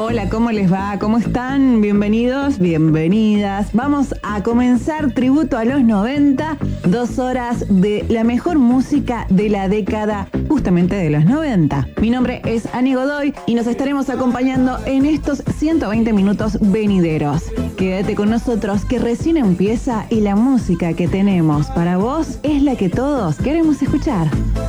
Hola, ¿cómo les va? ¿Cómo están? Bienvenidos, bienvenidas. Vamos a comenzar Tributo a los 90, 2 horas de la mejor música de la década justamente de los 90. Mi nombre es Ani Godoy y nos estaremos acompañando en estos 120 minutos venideros. Quédate con nosotros que recién empieza y la música que tenemos para vos es la que todos queremos escuchar.